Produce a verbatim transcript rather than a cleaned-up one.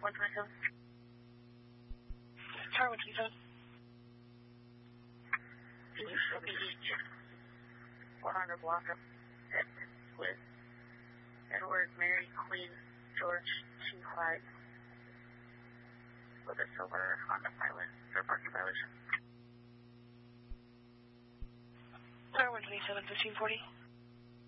one twenty-seven. Tower one twenty-seven. one hundred block up with Edward, Mary, Queen, George, two five with a silver Honda Pilot for parking violation. Tower one twenty-seven, fifteen forty.